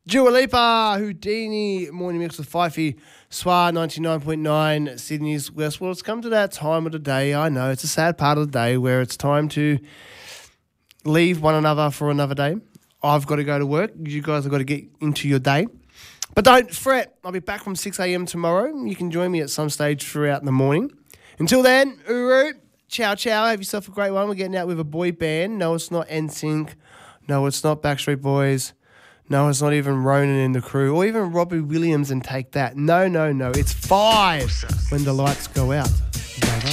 Dua Lipa, Houdini, Morning Mix with Fifey, Swar 99.9, Sydney's West. Well, it's come to that time of the day. I know it's a sad part of the day where it's time to leave one another for another day. I've got to go to work. You guys have got to get into your day. But don't fret. I'll be back from 6 a.m. tomorrow. You can join me at some stage throughout the morning. Until then, Uru, ciao, ciao. Have yourself a great one. We're getting out with a boy band. No, it's not NSYNC. No, it's not Backstreet Boys. No, it's not even Ronan and the Crew. Or even Robbie Williams and Take That. No, no, no. It's 5 when the lights go out.